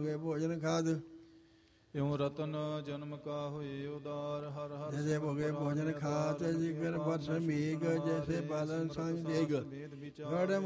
ਭੋਗੇ ਭੋਜਨ ਖਾਦ ਇਉ ਰਤਨ ਜਨਮ ਕਾ ਹੋਏ ਉਦਾਰ ਹਰ ਹਰ ਜੈਸੇ ਭੋਗੇ ਭੋਜਨ ਖਾਤ ਜਿਗਰ ਬਰਸ ਮੇਘ ਜੈਸੇ ਬਾਲਨ ਸੰਗ ਦੇਗ ਗੜ